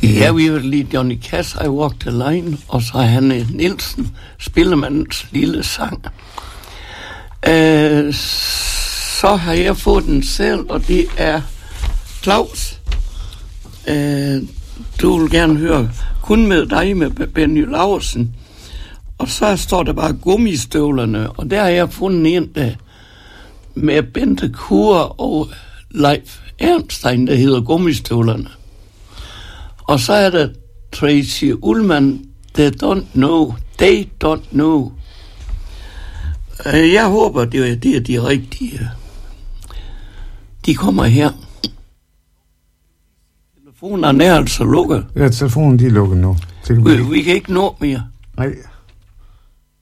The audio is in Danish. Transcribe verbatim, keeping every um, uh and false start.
Ja, vi var lige Johnny Cash, I Walked the Line, og så Hanne Nielsen, Spillemandens lille sang. Øh, så har jeg fået den selv, og det er Claus. Øh, du vil gerne høre Kun med dig med Benny Lauritsen. Og så står der bare Gummistøvlerne, og der har jeg fundet en der med Bente Kure og Leif Ernstein, der hedder Gummistøvlerne. Og så er der Tracy Ullman, They Don't Know, They Don't Know. Jeg håber, det er, det er de rigtige. De kommer her. Telefonen er altså lukket. Ja, telefonen de er lukket nu. Vi, vi kan ikke nå mere. Nej.